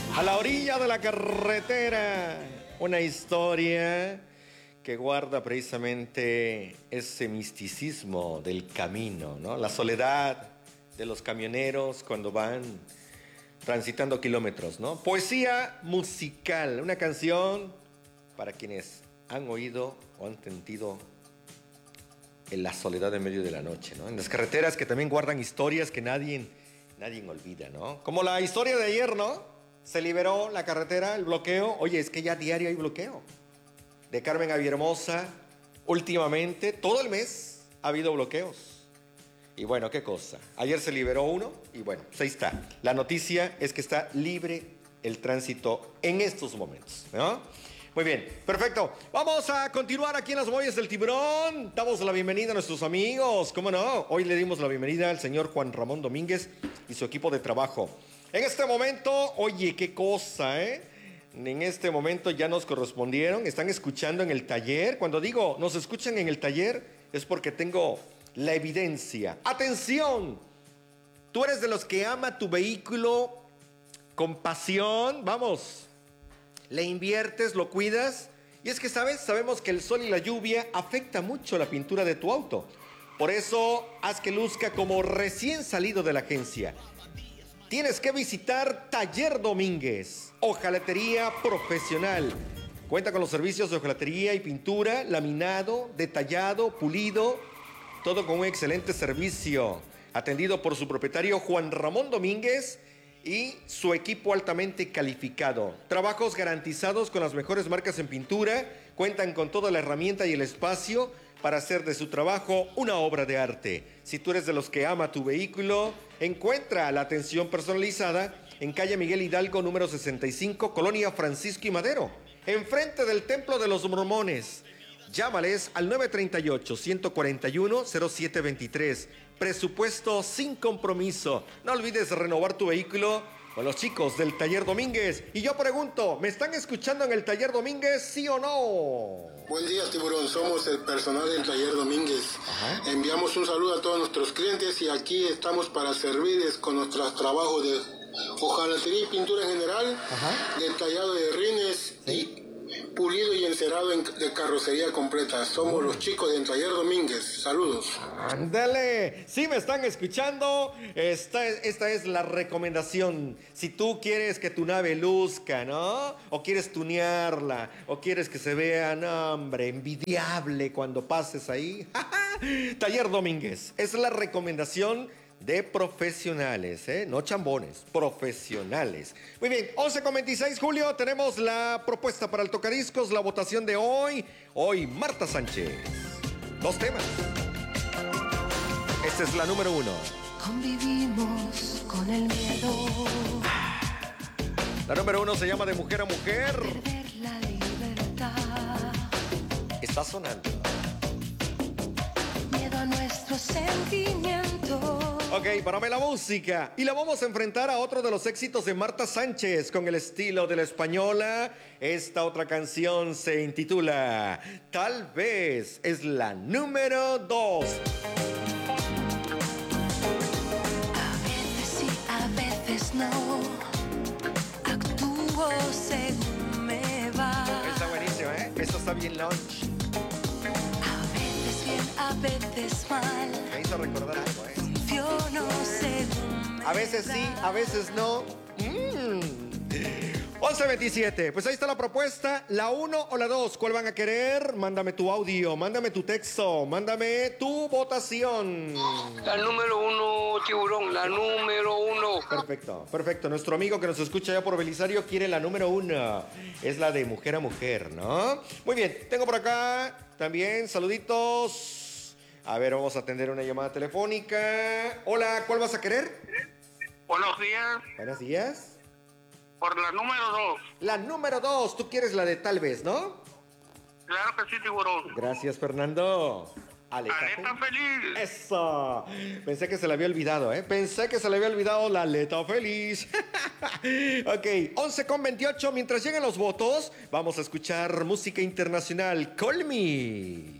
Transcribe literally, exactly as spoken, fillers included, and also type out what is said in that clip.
A la orilla de la carretera, una historia que guarda precisamente ese misticismo del camino, ¿no? La soledad de los camioneros cuando van transitando kilómetros, ¿no? Poesía musical, una canción para quienes han oído o han sentido en la soledad en medio de la noche, ¿no? En las carreteras que también guardan historias que nadie, nadie olvida, ¿no? Como la historia de ayer, ¿no? Se liberó la carretera, el bloqueo. Oye, es que ya diario hay bloqueo. De Carmen a Villahermosa, últimamente, todo el mes ha habido bloqueos. Y bueno, qué cosa. Ayer se liberó uno y bueno, pues ahí está. La noticia es que está libre el tránsito en estos momentos, ¿no? Muy bien, perfecto. Vamos a continuar aquí en las Boyas del Tiburón. Damos la bienvenida a nuestros amigos, ¿cómo no? Hoy le dimos la bienvenida al señor Juan Ramón Domínguez y su equipo de trabajo. En este momento, oye, qué cosa, ¿eh? En este momento ya nos correspondieron, están escuchando en el taller. Cuando digo nos escuchan en el taller es porque tengo la evidencia. ¡Atención! Tú eres de los que ama tu vehículo con pasión, vamos, le inviertes, lo cuidas. Y es que, ¿sabes? Sabemos que el sol y la lluvia afecta mucho la pintura de tu auto. Por eso, haz que luzca como recién salido de la agencia. Tienes que visitar Taller Domínguez, hojalatería profesional. Cuenta con los servicios de hojalatería y pintura, laminado, detallado, pulido, todo con un excelente servicio. Atendido por su propietario Juan Ramón Domínguez y su equipo altamente calificado. Trabajos garantizados con las mejores marcas en pintura. Cuentan con toda la herramienta y el espacio para hacer de su trabajo una obra de arte. Si tú eres de los que ama tu vehículo, encuentra la atención personalizada en calle Miguel Hidalgo, número sesenta y cinco, Colonia Francisco y Madero, enfrente del Templo de los Mormones. Llámales al nueve tres ocho, uno cuatro uno, cero siete dos tres. Presupuesto sin compromiso. No olvides renovar tu vehículo con los chicos del Taller Domínguez. Y yo pregunto, ¿me están escuchando en el Taller Domínguez, sí o no? Buen día, Tiburón. Somos el personal del Taller Domínguez. Ajá. Enviamos un saludo a todos nuestros clientes y aquí estamos para servirles con nuestros trabajos de hojalatería y pintura en general, ajá, detallado de rines, ¿sí?, y pulido y encerado en, de carrocería completa. Somos los chicos del Taller Domínguez. Saludos. Ándale, si me están escuchando, esta, esta es la recomendación. Si tú quieres que tu nave luzca, ¿no? O quieres tunearla, o quieres que se vea, no, hombre, envidiable cuando pases ahí. Taller Domínguez, es la recomendación de profesionales, ¿eh? No chambones, profesionales. Muy bien, once con veintiséis, Julio, tenemos la propuesta para el tocadiscos, la votación de hoy. Hoy, Marta Sánchez. Dos temas. Esta es la número uno. Convivimos con el miedo. La número uno se llama De Mujer a Mujer. Perder la libertad. Está sonando. Miedo a nuestros sentimientos. Ok, párame la música. Y la vamos a enfrentar a otro de los éxitos de Marta Sánchez con el estilo de la española. Esta otra canción se intitula Tal vez, es la número dos. A veces sí, a veces no. Actúo según me va. Está buenísimo, ¿eh? Esto está bien launch. A veces bien, a veces mal. Me hizo recordar algo, ¿eh? Funciono según me A veces sí, a veces no. Mm. once veintisiete, pues ahí está la propuesta, la uno o la dos, ¿cuál van a querer? Mándame tu audio, mándame tu texto, mándame tu votación. La número uno, Tiburón, la número uno. Perfecto, perfecto, nuestro amigo que nos escucha ya por Belisario quiere la número uno, es la de Mujer a Mujer, ¿no? Muy bien, tengo por acá también saluditos. A ver, vamos a atender una llamada telefónica. Hola, ¿cuál vas a querer? Buenos días. Buenos días. Por la número dos. La número dos, tú quieres la de Tal vez, ¿no? Claro que sí, Tiburón. Gracias, Fernando. Aleta, Aleta feliz. Eso. Pensé que se le había olvidado, ¿eh? Pensé que se le había olvidado la aleta feliz. Ok, once con veintiocho. Mientras llegan los votos, vamos a escuchar música internacional. Call Me.